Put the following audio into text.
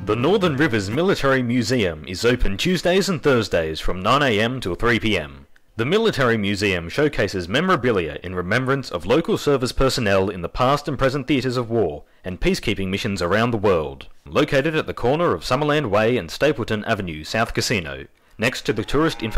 The Northern Rivers Military Museum is open Tuesdays and Thursdays from 9 AM till 3 PM. The Military Museum showcases memorabilia in remembrance of local service personnel in the past and present theatres of war and peacekeeping missions around the world. Located at the corner of Summerland Way and Stapleton Avenue, South Casino, next to the tourist information